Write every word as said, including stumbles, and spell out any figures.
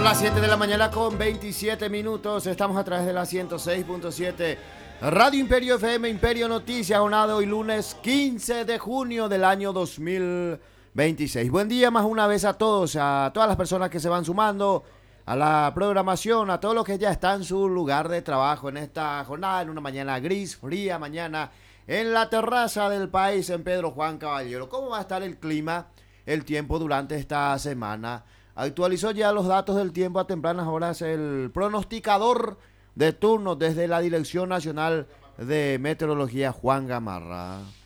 Son las siete de la mañana con veintisiete minutos. Estamos a través de la ciento seis punto siete Radio Imperio F M, Imperio Noticias, jornada hoy lunes quince de junio del año dos mil veintiséis. Buen día más una vez a todos, a todas las personas que se van sumando a la programación, a todos los que ya están en su lugar de trabajo en esta jornada, en una mañana gris, fría mañana, en la terraza del país, en Pedro Juan Caballero. ¿Cómo va a estar el clima, el tiempo durante esta semana? Actualizó ya los datos del tiempo a tempranas horas el pronosticador de turno desde la Dirección Nacional de Meteorología, Juan Gamarra.